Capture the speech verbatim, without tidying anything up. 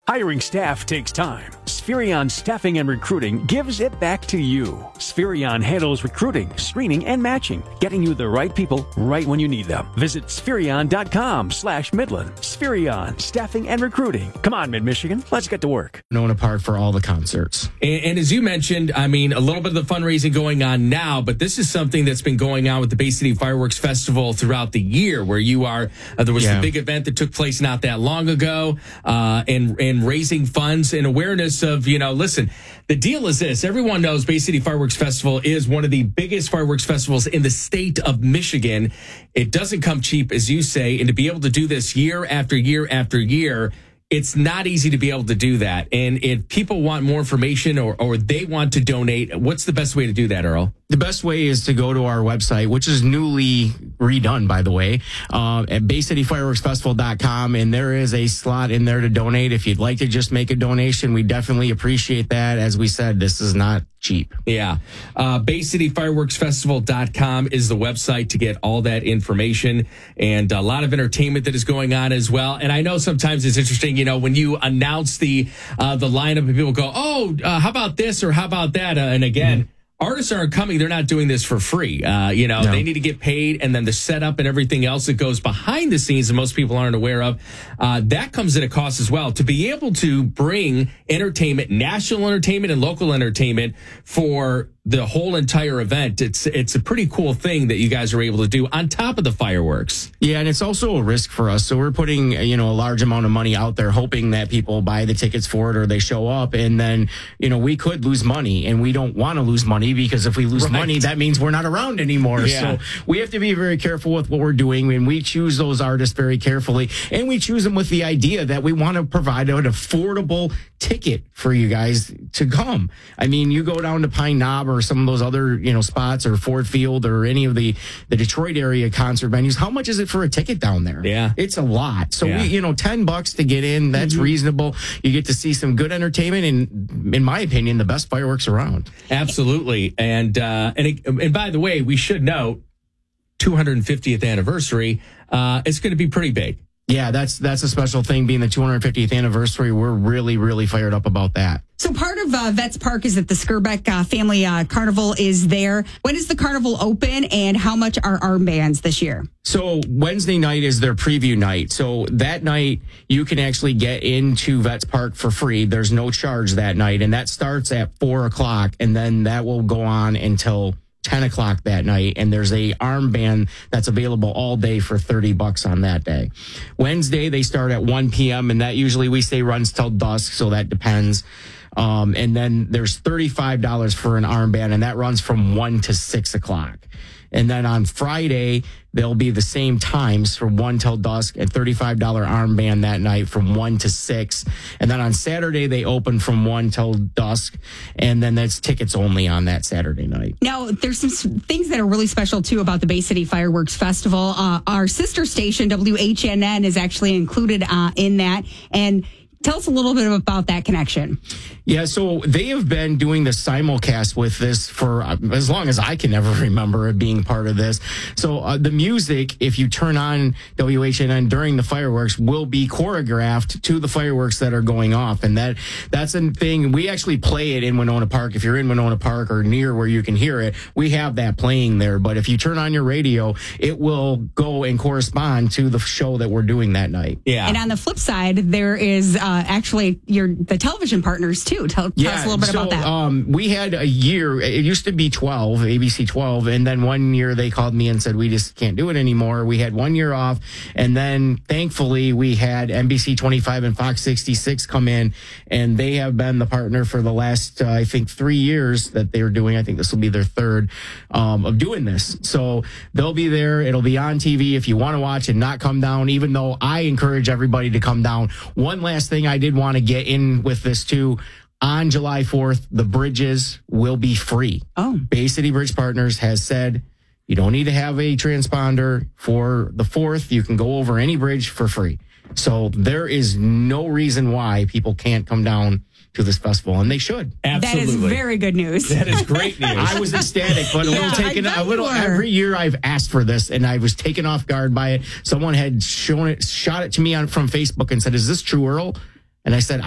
Hiring staff takes time. Spherion Staffing and Recruiting gives it back to you. Spherion handles recruiting, screening, and matching, getting you the right people right when you need them. Visit Spherion.com slash Midland. Spherion Staffing and Recruiting. Come on, Mid-Michigan. Let's get to work. Known apart for all the concerts. And, and as you mentioned, I mean, a little bit of the fundraising going on now, but this is something that's been going on with the Bay City Fireworks Festival throughout the year, where you are, uh, there was yeah. the big event that took place not that long ago, uh, and, and raising funds and awareness of, you know, listen, the deal is this. Everyone knows Bay City Fireworks Festival is one of the biggest fireworks festivals in the state of Michigan. It doesn't come cheap, as you say, and to be able to do this year after year after year, it's not easy to be able to do that. And if people want more information or, or they want to donate, what's the best way to do that, Earl? The best way is to go to our website, which is newly redone, by the way, uh, at bay city fireworks festival dot com. And there is a slot in there to donate. If you'd like to just make a donation, we definitely appreciate that. As we said, this is not cheap. Yeah. Uh, bay city fireworks festival dot com is the website to get all that information, and a lot of entertainment that is going on as well. And I know sometimes it's interesting, you know, when you announce the, uh, the lineup and people go, oh, uh, how about this or how about that? Uh, and again, mm-hmm. Artists aren't coming. They're not doing this for free. Uh, you know, no. They need to get paid, and then the setup and everything else that goes behind the scenes that most people aren't aware of, uh, that comes at a cost as well. To be able to bring entertainment, national entertainment and local entertainment for the whole entire event, it's it's a pretty cool thing that you guys are able to do on top of the fireworks. Yeah, and it's also a risk for us. So we're putting, you know, a large amount of money out there, hoping that people buy the tickets for it or they show up, and then, you know, we could lose money, and we don't want to lose money, because if we lose right. money, that means we're not around anymore. Yeah. So we have to be very careful with what we're doing, and we choose those artists very carefully, and we choose them with the idea that we want to provide an affordable ticket for you guys to come. I mean, you go down to Pine Knob or some of those other, you know, spots, or Ford Field or any of the, the Detroit area concert venues. How much is it for a ticket down there? Yeah. It's a lot. So, yeah. we, you know, ten bucks to get in, that's mm-hmm. reasonable. You get to see some good entertainment and, in my opinion, the best fireworks around. Absolutely. And, uh, and, it, and by the way, we should note, two hundred fiftieth anniversary, uh, it's going to be pretty big. Yeah, that's that's a special thing, being the two hundred fiftieth anniversary. We're really, really fired up about that. So part of uh, Vets Park is that the Skirbeck uh, Family uh, Carnival is there. When is the carnival open, and how much are armbands this year? So Wednesday night is their preview night. So that night, you can actually get into Vets Park for free. There's no charge that night, and that starts at four o'clock, and then that will go on until ten o'clock that night, and there's a armband that's available all day for thirty bucks on that day. Wednesday, they start at one p.m., and that usually we say runs till dusk, so that depends. Um, and then there's thirty-five dollars for an armband, and that runs from one to six o'clock. And then on Friday, they'll be the same times from one till dusk, at thirty-five dollars armband that night from one to six. And then on Saturday, they open from one till dusk. And then that's tickets only on that Saturday night. Now, there's some things that are really special, too, about the Bay City Fireworks Festival. Uh, our sister station, W H N N, is actually included uh, in that. And tell us a little bit about that connection. Yeah, so they have been doing the simulcast with this for uh, as long as I can ever remember being part of this. So uh, the music, if you turn on W H N N during the fireworks, will be choreographed to the fireworks that are going off. And that that's a thing. We actually play it in Winona Park. If you're in Winona Park or near where you can hear it, we have that playing there. But if you turn on your radio, it will go and correspond to the show that we're doing that night. Yeah. And on the flip side, there is uh, actually your the television partners, too. Tell, tell yeah, us a little bit so, about that. Um, we had a year, it used to be twelve, A B C twelve, and then one year they called me and said, we just can't do it anymore. We had one year off, and then thankfully we had N B C twenty-five and Fox sixty-six come in, and they have been the partner for the last, uh, I think, three years that they were doing. I think this will be their third um, of doing this. So they'll be there. It'll be on T V if you want to watch and not come down, even though I encourage everybody to come down. One last thing I did want to get in with this, too. On July fourth, the bridges will be free. Oh. Bay City Bridge Partners has said you don't need to have a transponder for the fourth. You can go over any bridge for free. So there is no reason why people can't come down to this festival, and they should. Absolutely. That is very good news. That is great news. I was ecstatic, but a yeah, little taken a little every year I've asked for this, and I was taken off guard by it. Someone had shown it, shot it to me on from Facebook and said, "Is this true, Earl?" And I said,